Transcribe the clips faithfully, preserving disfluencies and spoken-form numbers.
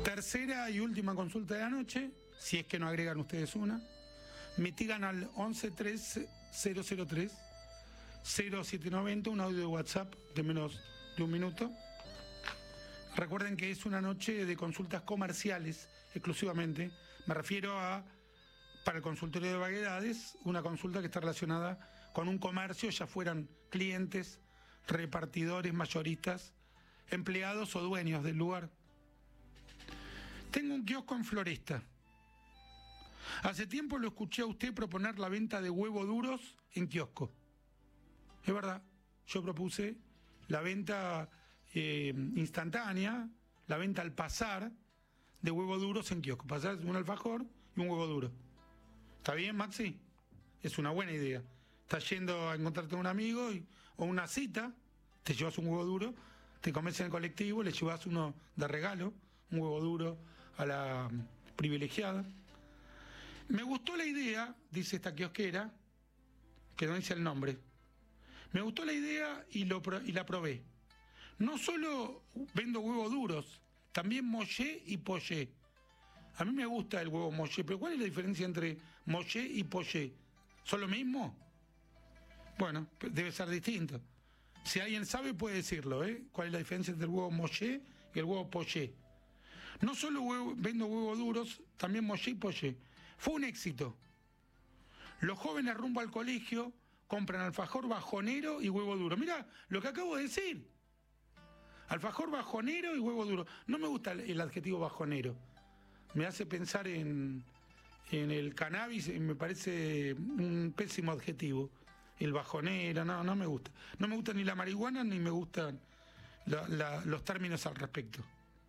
Tercera y última consulta de la noche, si es que no agregan ustedes una. Mitigan al once tres cero cero tres cero siete noventa, un audio de WhatsApp de menos de un minuto. Recuerden que es una noche de consultas comerciales exclusivamente. Me refiero a, para el consultorio de vaguedades, una consulta que está relacionada con un comercio, ya fueran clientes, repartidores, mayoristas, empleados o dueños del lugar. Tengo un kiosco en Floresta. Hace tiempo lo escuché a usted proponer la venta de huevos duros en kiosco. Es verdad, yo propuse la venta eh, instantánea, la venta al pasar de huevos duros en kiosco. Pasás un alfajor y un huevo duro. ¿Está bien, Maxi? Es una buena idea. Estás yendo a encontrarte un amigo y, o una cita, te llevas un huevo duro, te comes en el colectivo, le llevas uno de regalo, un huevo duro a la privilegiada. Me gustó la idea, dice esta kiosquera, que no dice el nombre. Me gustó la idea y, lo, y la probé. No solo vendo huevos duros, también mollé y pollé. A mí me gusta el huevo mollé, pero ¿cuál es la diferencia entre mollé y pollé? ¿Son lo mismo? Bueno, debe ser distinto. Si alguien sabe puede decirlo, ¿eh? ¿Cuál es la diferencia entre el huevo mollé y el huevo pollé? No solo huevo, vendo huevos duros, también mollé y pollé. Fue un éxito. Los jóvenes rumbo al colegio compran alfajor bajonero y huevo duro. Mirá, lo que acabo de decir. Alfajor bajonero y huevo duro. No me gusta el, el adjetivo bajonero. Me hace pensar en, en el cannabis y me parece un pésimo adjetivo. El bajonero, no, no me gusta. No me gusta ni la marihuana ni me gustan la, la, los términos al respecto.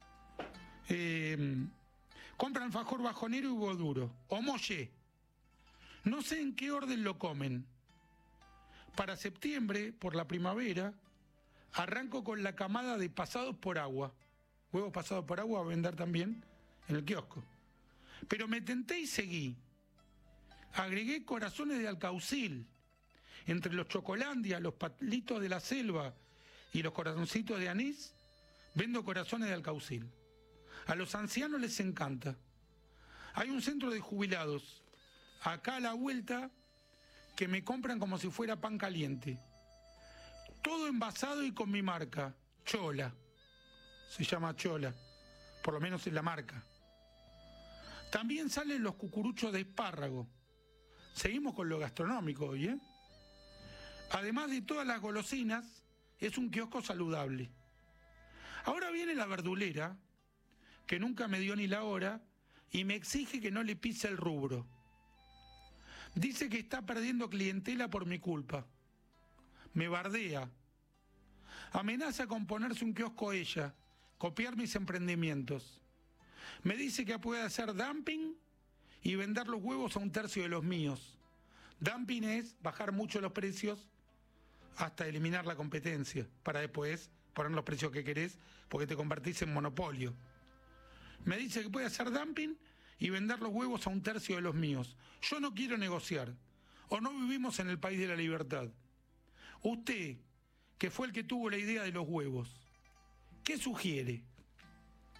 Eh, compran alfajor bajonero y huevo duro. O mollé. No sé en qué orden lo comen. Para septiembre, por la primavera, arranco con la camada de pasados por agua. Huevos pasados por agua a vender también en el kiosco. Pero me tenté y seguí. Agregué corazones de alcaucil. Entre los chocolandias, los palitos de la selva y los corazoncitos de anís, vendo corazones de alcaucil. A los ancianos les encanta. Hay un centro de jubilados acá a la vuelta que me compran como si fuera pan caliente. Todo envasado y con mi marca, Chola. Se llama Chola, por lo menos es la marca. También salen los cucuruchos de espárrago. Seguimos con lo gastronómico hoy, ¿eh? Además de todas las golosinas, es un kiosco saludable. Ahora viene la verdulera, que nunca me dio ni la hora, y me exige que no le pise el rubro. Dice que está perdiendo clientela por mi culpa. Me bardea. Amenaza con ponerse un kiosco ella, copiar mis emprendimientos. Me dice que puede hacer dumping y vender los huevos a un tercio de los míos. Dumping es bajar mucho los precios hasta eliminar la competencia, para después poner los precios que querés porque te convertís en monopolio. Me dice que puede hacer dumping y vender los huevos a un tercio de los míos. Yo no quiero negociar, o no vivimos en el país de la libertad. Usted, que fue el que tuvo la idea de los huevos, ¿qué sugiere?